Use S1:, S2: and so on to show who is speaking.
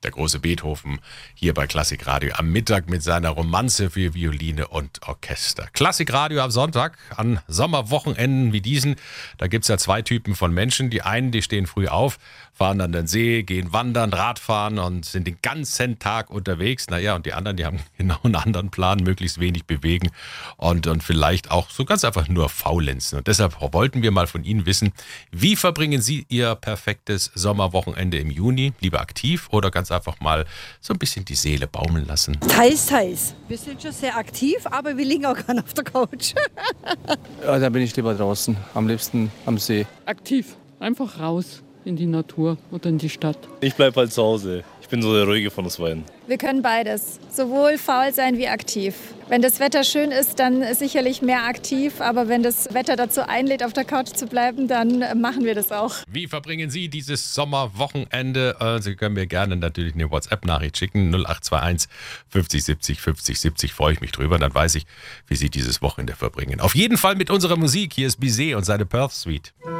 S1: der große Beethoven, hier bei Klassikradio am Mittag mit seiner Romanze für Violine und Orchester. Klassikradio am Sonntag an Sommerwochenenden wie diesen. Da gibt es ja zwei Typen von Menschen. Die einen, die stehen früh auf, fahren an den See, gehen wandern, Radfahren und sind den ganzen Tag unterwegs. Naja, und die anderen, die haben genau einen anderen Plan, möglichst wenig bewegen und vielleicht auch so ganz einfach nur faulenzen. Und deshalb wollten wir mal von Ihnen wissen, wie verbringen Sie Ihr perfektes Sommerwochenende im Juni? Lieber aktiv oder ganz einfach mal so ein bisschen die Seele baumeln lassen?
S2: Teils, teils. Wir sind schon sehr aktiv, aber wir liegen auch gerne auf der Couch.
S3: Ja, da bin ich lieber draußen, am liebsten am See.
S4: Aktiv, einfach raus in die Natur oder in die Stadt.
S5: Ich bleibe halt zu Hause. Ich bin so der Ruhige von uns beiden.
S6: Wir können beides, sowohl faul sein wie aktiv. Wenn das Wetter schön ist, dann sicherlich mehr aktiv, aber wenn das Wetter dazu einlädt, auf der Couch zu bleiben, dann machen wir das auch.
S1: Wie verbringen Sie dieses Sommerwochenende? Sie können mir gerne natürlich eine WhatsApp-Nachricht schicken, 0821 50 70 50 70, freue ich mich drüber, dann weiß ich, wie Sie dieses Wochenende verbringen. Auf jeden Fall mit unserer Musik, hier ist Bizet und seine Perth Suite.